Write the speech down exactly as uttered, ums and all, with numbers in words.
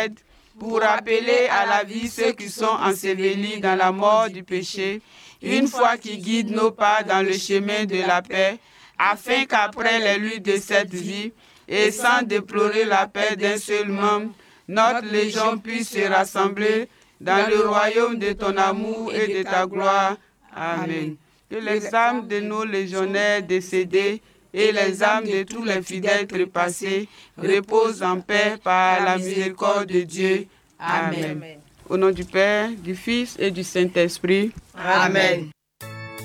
pour appeler à la vie ceux qui sont ensevelis dans la mort du péché, une fois qu'il guide nos pas dans le chemin de la paix, afin qu'après les luttes de cette vie, et sans déplorer la paix d'un seul membre, notre légion puisse se rassembler dans le royaume de ton amour et de ta gloire. Amen. Que les âmes de nos légionnaires décédés et les âmes de tous les fidèles trépassés reposent en paix par la miséricorde de Dieu. Amen. Au nom du Père, du Fils et du Saint-Esprit. Amen.